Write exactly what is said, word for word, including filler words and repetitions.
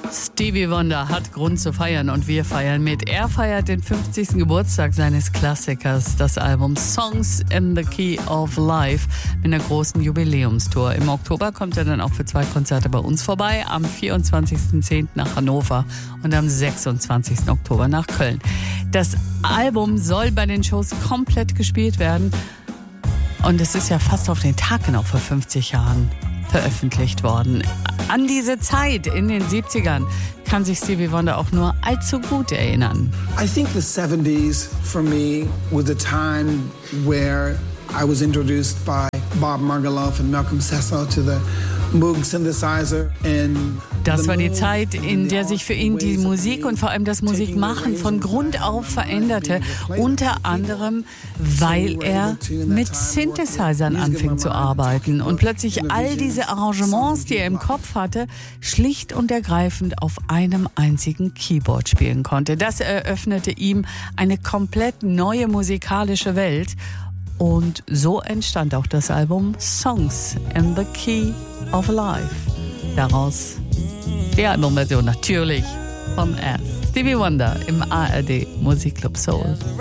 Stevie Wonder hat Grund zu feiern und wir feiern mit. Er feiert den fünfzigsten Geburtstag seines Klassikers, das Album Songs in the Key of Life, mit einer großen Jubiläumstour. Im Oktober kommt er dann auch für zwei Konzerte bei uns vorbei, am vierundzwanzigsten zehnten nach Hannover und am sechsundzwanzigsten Oktober nach Köln. Das Album soll bei den Shows komplett gespielt werden und es ist ja fast auf den Tag genau vor fünfzig Jahren veröffentlicht worden. An diese Zeit in den siebzigern kann sich Stevie Wonder auch nur allzu gut erinnern. I think the seventies for me was a time where I was introduced by Bob Margouleff and Malcolm Cecil to the Moog Synthesizer. And das war die Zeit, in der sich für ihn die Musik und vor allem das Musikmachen von Grund auf veränderte. Unter anderem, weil er mit Synthesizern anfing zu arbeiten und plötzlich all diese Arrangements, die er im Kopf hatte, schlicht und ergreifend auf einem einzigen Keyboard spielen konnte. Das eröffnete ihm eine komplett neue musikalische Welt. Und so entstand auch das Album Songs in the Key of Life. Daraus die Albumversion natürlich von S. Stevie Wonder im A R D Musikclub Soul.